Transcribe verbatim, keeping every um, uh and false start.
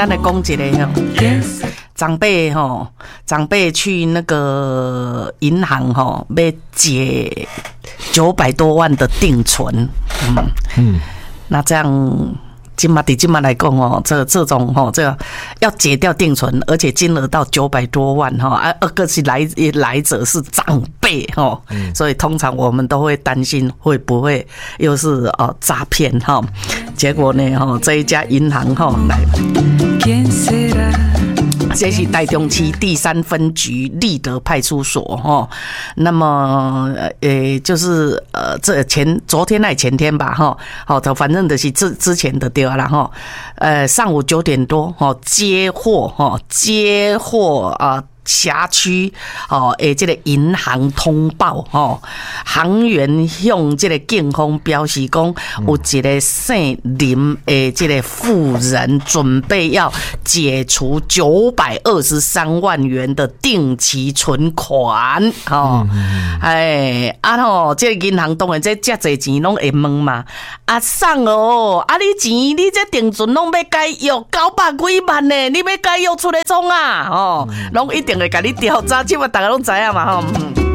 咱来讲一个吼，长辈吼，长辈去那个银行吼，要解九百多万的定存，嗯嗯，那这样。今嘛底今嘛来讲哦，这这种吼，这个要解掉定存，而且金额到九百多万哈，啊，二个是来来者是长辈哈，所以通常我们都会担心会不会又是哦诈骗哈，结果呢哈，这一家银行哈来。这是台中市第三分局立德派出所哈，那么呃就是呃这前昨天还前天吧哈，好的反正就是之之前的对啦哈，呃上午九点多哈接获哈接获啊。辖区哦，诶，这个银行通报哦，行员向这个警方表示讲，有一个姓林诶，这个妇人准备要解除九百二十三万元的定期存款哦，哎，啊吼，这个银行当然这遮侪钱拢会问嘛，啊送哦，啊你钱你这定存拢要解约九百几万呢，你要解约出来创啊，哦，拢一定。会甲你调查，即嘛大家拢知影嘛吼。